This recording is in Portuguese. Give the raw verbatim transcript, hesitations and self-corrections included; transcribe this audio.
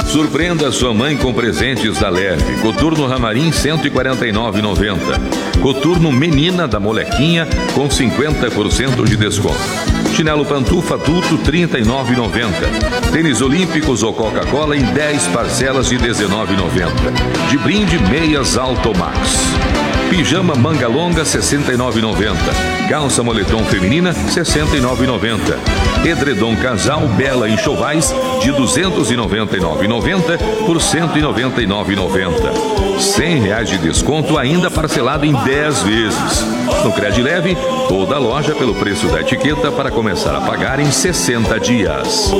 Surpreenda sua mãe com presentes da Leve. Coturno Ramarim cento e quarenta e nove reais e noventa centavos. Coturno Menina da Molequinha com cinquenta por cento de desconto. Chinelo pantufa adulto trinta e nove reais e noventa centavos. Tênis olímpicos ou Coca-Cola em dez parcelas de dezenove reais e noventa centavos. De brinde, meias Altomax. Pijama manga longa sessenta e nove reais e noventa centavos. Calça moletom feminina sessenta e nove reais e noventa centavos. Edredom casal Bela Enxovais de duzentos e noventa e nove reais e noventa centavos por cento e noventa e nove reais e noventa centavos. cem reais de desconto ainda parcelado em dez vezes. No Credileve, toda a loja pelo preço da etiqueta para começar a pagar em sessenta dias.